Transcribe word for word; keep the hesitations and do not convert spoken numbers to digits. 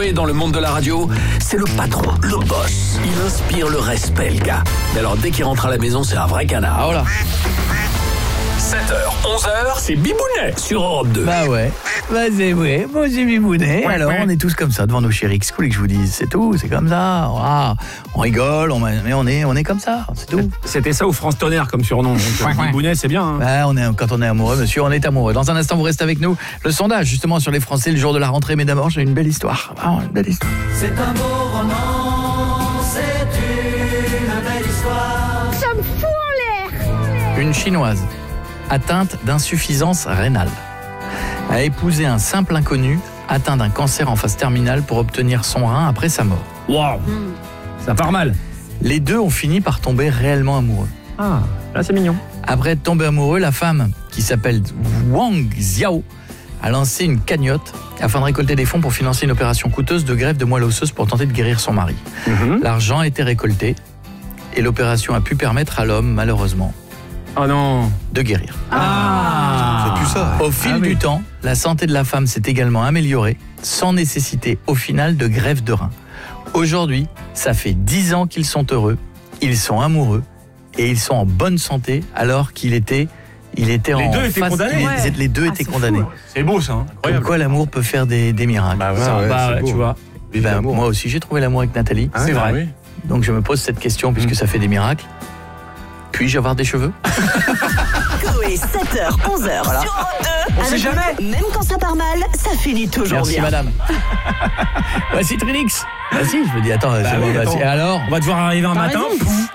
Ruquier dans le monde de la radio, c'est le patron, le boss. Il inspire le respect, le gars. Mais alors, dès qu'il rentre à la maison, c'est un vrai canard. Ah voilà. sept heures, onze heures, c'est Bibounet sur Europe deux. Bah ouais, bah c'est vrai, moi c'est Bibounet. Ouais, Alors ouais. on est tous comme ça devant nos chéris. Qu'est-ce que vous voulez que je vous dise? C'est tout, c'est comme ça. Ah, on rigole, on, mais on est, on est comme ça, c'est tout. C'était ça ou France Tonnerre comme surnom. Donc, Ouais, ouais. Bibounet, c'est bien. Hein. Bah, on est, quand on est amoureux, monsieur, on est amoureux. Dans un instant, vous restez avec nous. Le sondage, justement, sur les Français le jour de la rentrée. Mais d'abord, j'ai une belle histoire. Ah, une belle histoire. C'est un beau roman, c'est une belle histoire. Ça me fout en l'air. Une Chinoise atteinte d'insuffisance rénale a épousé un simple inconnu atteint d'un cancer en phase terminale pour obtenir son rein après sa mort. Waouh, ça part mal. Les deux ont fini par tomber réellement amoureux. Ah, là c'est mignon. Après être tombé amoureux, la femme, qui s'appelle Wang Xiao, a lancé une cagnotte afin de récolter des fonds pour financer une opération coûteuse de greffe de moelle osseuse pour tenter de guérir son mari. Mm-hmm. L'argent a été récolté et l'opération a pu permettre à l'homme, malheureusement, Oh non. de guérir. Ah, C'est plus ça. Au fil Ah oui. du temps, la santé de la femme s'est également améliorée, sans nécessiter au final de greffe de rein. Aujourd'hui, ça fait dix ans qu'ils sont heureux, ils sont amoureux et ils sont en bonne santé alors qu'il était, il était Les en deux étaient phase- condamnés. Les, Ouais. les deux Ah, étaient c'est condamnés. fou, C'est beau ça. Hein. Comme Incroyable. quoi l'amour peut faire des, des miracles. Bah ouais, Ça, ouais, bah, c'est ouais, beau. tu vois. Vive Ben, l'amour. moi aussi, j'ai trouvé l'amour avec Nathalie. Ah, c'est bah vrai. oui. Donc je me pose cette question puisque Mm. ça fait des miracles. Puis-je avoir des cheveux? Coé, sept heures, onze heures sur Europe deux. On sait Avec jamais. nous, même quand ça part mal, ça finit toujours Merci bien. madame. Voici Trinix. Bah si, je me dis, attends, c'est oui, bon, bah, attends. si, alors On va devoir arriver un T'as matin. raison.